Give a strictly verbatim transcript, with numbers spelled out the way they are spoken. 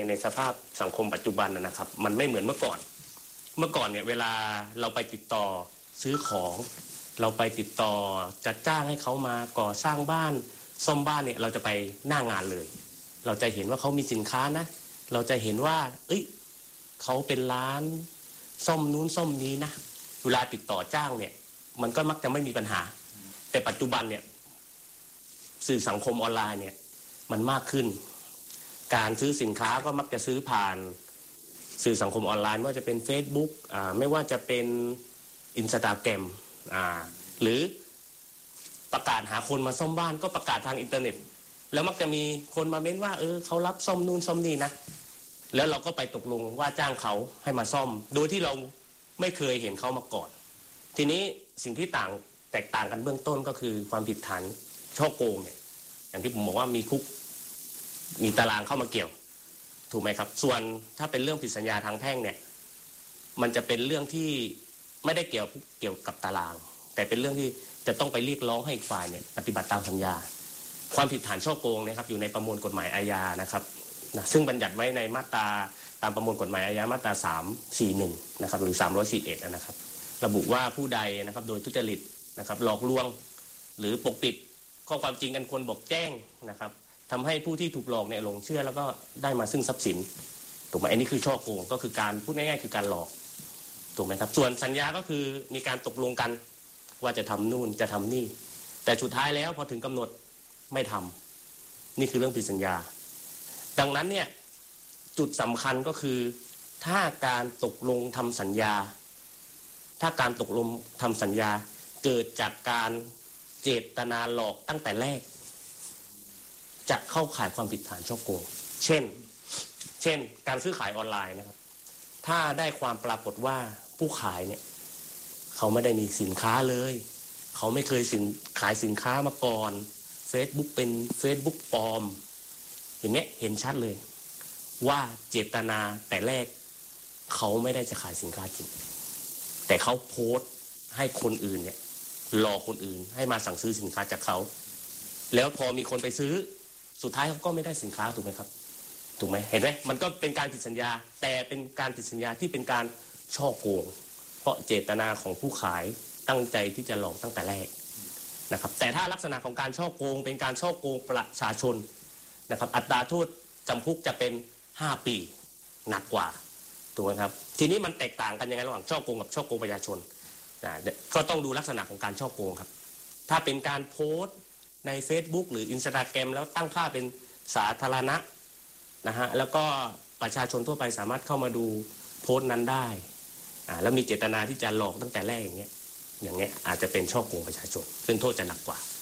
ในสภาพสังคมปัจจุบันนะครับมันไม่เหมือนเมื่อก่อนเมื่อก่อนเนี่ยเวลาเราไปติดต่อซื้อของเราไปติดต่อจัดจ้างให้เขามาก่อสร้างบ้านซ่อมบ้านเนี่ยเราจะไปหน้างานเลยเราจะเห็นว่าเขามีสินค้านะเราจะเห็นว่าเอ้ยเขาเป็นร้านซ่อมนู้นซ่อมนี้นะเวลาติดต่อจ้างเนี่ยมันก็มักจะไม่มีปัญหาแต่ปัจจุบันเนี่ยสื่อสังคมออนไลน์เนี่ยมันมากขึ้นการซื้อสินค้าก็มักจะซื้อผ่านสื่อสังคมออนไลน์ไม่ว่าจะเป็น Facebook อ่าไม่ว่าจะเป็น Instagram อ่าหรือประกาศหาคนมาซ่อมบ้านก็ประกาศทางอินเทอร์เน็ตแล้วมักจะมีคนมาเม้นว่าเออเขารับซ่อมนู่นซ่อมนี่นะแล้วเราก็ไปตกลงว่าจ้างเขาให้มาซ่อมโดยที่เราไม่เคยเห็นเขามาก่อนทีนี้สิ่งที่ต่างแตกต่างกันเบื้องต้นก็คือความผิดฐานฉ้อโกงเนี่ยอย่างที่ผมบอกว่ามีคุกมีตารางเข้ามาเกี่ยวถูกไหมครับส่วนถ้าเป็นเรื่องผิดสัญญาทางแพ่งเนี่ยมันจะเป็นเรื่องที่ไม่ได้เกี่ยวเกี่ยวกับตารางแต่เป็นเรื่องที่จะต้องไปเรียกร้องให้อีกฝ่ายเนี่ยปฏิบัติตามสัญญาความผิดฐานฉ้อโกงนะครับอยู่ในประมวลกฎหมายอาญานะครับนะซึ่งบัญญัติไว้ในมาตราตามประมวลกฎหมายอาญามาตราสามร้อยสี่สิบเอ็ดนะครับหรือสามร้อยสี่สิบเอ็ดนะครับระบุว่าผู้ใดนะครับโดยทุจริตนะครับหลอกลวงหรือปกปิดข้อความจริงกันควรบอกแจ้งนะครับทำให้ผู้ที่ถูกหลอกเนี่ยหลงเชื่อแล้วก็ได้มาซึ่งทรัพย์สินถูกไหมอันนี้คือฉ้อโกงก็คือการพูดง่ายๆคือการหลอกถูกไหมครับส่วนสัญญาก็คือมีการตกลงกันว่าจะทำนู่นจะทำนี่แต่สุดท้ายแล้วพอถึงกำหนดไม่ทำนี่คือเรื่องผิดสัญญาดังนั้นเนี่ยจุดสำคัญก็คือถ้าการตกลงทำสัญญาถ้าการตกลงทำสัญญาเกิดจากการเจตนาหลอกตั้งแต่แรกจะเข้าข่ายความผิดฐานฉ้อโกงเช่นเช่นการซื้อขายออนไลน์นะครับถ้าได้ความปรากฏว่าผู้ขายเนี่ยเขาไม่ได้มีสินค้าเลยเขาไม่เคยสินขายสินค้ามาก่อน Facebook เป็น Facebook ปลอมอย่างนี้เห็นชัดเลยว่าเจตนาแต่แรกเขาไม่ได้จะขายสินค้าจริงแต่เขาโพสต์ให้คนอื่นเนี่ยหลอกคนอื่นให้มาสั่งซื้อสินค้าจากเขาแล้วพอมีคนไปซื้อสุดท้ายเขาก็ไม่ได้สินค้าถูกไหมครับถูกไหมเห็นไหมมันก็เป็นการผิดสัญญาแต่เป็นการผิดสัญญาที่เป็นการฉ้อโกงเพราะเจตนาของผู้ขายตั้งใจที่จะหลอกตั้งแต่แรกนะครับแต่ถ้าลักษณะของการฉ้อโกงเป็นการฉ้อโกงประชาชนนะครับอัตราโทษจำคุกจะเป็นห้าปีหนักกว่าถูกไหมครับทีนี้มันแตกต่างกันยังไงระหว่างฉ้อโกงกับฉ้อโกงประชาชนก็ต้องดูลักษณะของการฉ้อโกงครับถ้าเป็นการโพสต์ใน Facebook หรือ Instagram แล้วตั้งค่าเป็นสาธารณะนะฮะแล้วก็ประชาชนทั่วไปสามารถเข้ามาดูโพสต์นั้นได้อ่าแล้วมีเจตนาที่จะหลอกตั้งแต่แรกอย่างเงี้ยอย่างเงี้ยอาจจะเป็นฉ้อโกงประชาชนซึ่งโทษจะหนักกว่า